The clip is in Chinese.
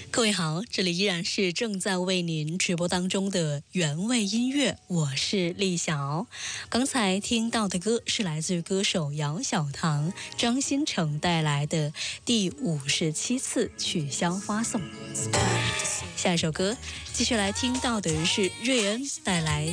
各位好，这里依然是正在为您直播当中的原味音乐，我是丽晓。刚才听到的歌是来自于歌手姚小棠、张新成带来的第57次取消发送。下一首歌继续来听到的是瑞恩带来